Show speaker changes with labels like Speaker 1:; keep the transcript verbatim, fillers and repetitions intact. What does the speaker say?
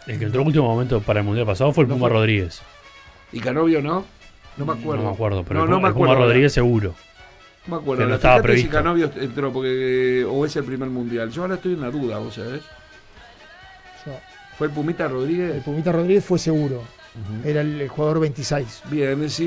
Speaker 1: El que entró en último momento para el Mundial pasado fue el
Speaker 2: No
Speaker 1: Puma
Speaker 2: fue-
Speaker 1: Rodríguez.
Speaker 2: ¿Y Canovio no? No me acuerdo.
Speaker 1: No me acuerdo, pero
Speaker 2: no,
Speaker 1: el,
Speaker 2: no
Speaker 1: Puma-
Speaker 2: me
Speaker 1: el Puma
Speaker 2: acuerdo.
Speaker 1: Rodríguez seguro.
Speaker 2: No me acuerdo.
Speaker 1: que no
Speaker 2: Ahora,
Speaker 1: estaba
Speaker 2: fíjate si
Speaker 1: previsto.
Speaker 2: Canovio entró, porque o es el primer mundial. Yo ahora estoy en la duda, vos sabés.
Speaker 3: Yo-
Speaker 2: ¿Fue el Pumita Rodríguez?
Speaker 3: el Pumita Rodríguez fue seguro.
Speaker 1: Ujú.
Speaker 3: Era el, el jugador veintiséis.
Speaker 2: Bien, sí.